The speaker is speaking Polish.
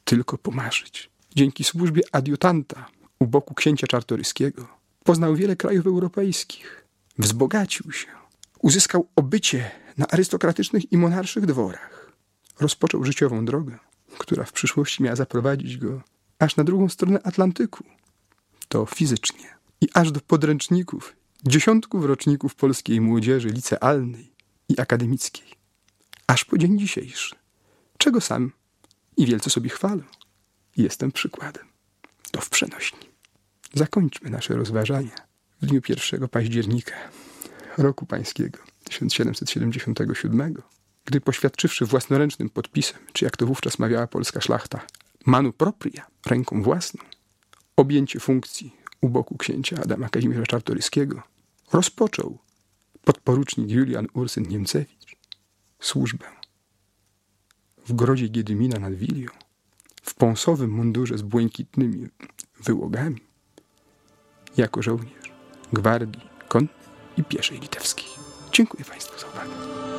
tylko pomarzyć. Dzięki służbie adiutanta u boku księcia Czartoryskiego poznał wiele krajów europejskich, wzbogacił się, uzyskał obycie na arystokratycznych i monarszych dworach. Rozpoczął życiową drogę, która w przyszłości miała zaprowadzić go aż na drugą stronę Atlantyku. To fizycznie i aż do podręczników dziesiątków roczników polskiej młodzieży licealnej i akademickiej. Aż po dzień dzisiejszy, czego sam i wielce sobie chwalę. Jestem przykładem. To w przenośni. Zakończmy nasze rozważania w dniu 1 października roku pańskiego 1777, gdy poświadczywszy własnoręcznym podpisem, czy jak to wówczas mawiała polska szlachta, manu propria, ręką własną, objęcie funkcji u boku księcia Adama Kazimierza Czartoryskiego, rozpoczął podporucznik Julian Ursyn Niemcewicz służbę w grodzie Giedymina nad Wilią, w pąsowym mundurze z błękitnymi wyłogami, jako żołnierz Gwardii Konnej i Pieszej Litewskiej. Dziękuję Państwu za uwagę.